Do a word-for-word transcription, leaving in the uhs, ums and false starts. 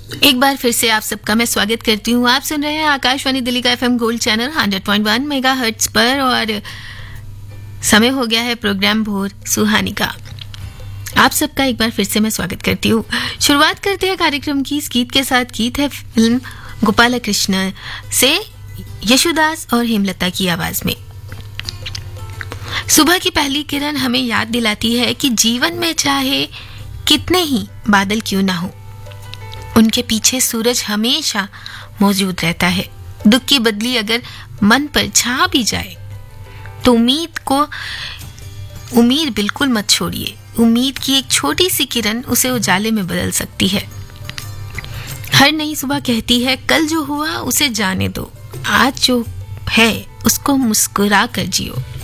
एक बार फिर से आप सबका मैं स्वागत करती हूँ। आप सुन रहे हैं आकाशवाणी दिल्ली का FM gold channel hundred point one megahertz पर और समय हो गया है प्रोग्राम भोर सुहानी का। आप सबका एक बार फिर से मैं स्वागत करती हूँ। शुरुआत करते हैं कार्यक्रम की इस गीत के साथ। गीत है फिल्म गोपाल कृष्ण से यशुदास और हेमलता की आवाज में। सुबह की पहली किरण हमें याद दिलाती है कि जीवन में चाहे कितने ही बादल क्यों ना हो, उनके पीछे सूरज हमेशा मौजूद रहता है। दुख की बदली अगर मन पर छा भी जाए तो उम्मीद को उम्मीद बिल्कुल मत छोड़िए। उम्मीद की एक छोटी सी किरण उसे उजाले में बदल सकती है। हर नई सुबह कहती है कल जो हुआ उसे जाने दो, आज जो है उसको मुस्कुरा कर जियो।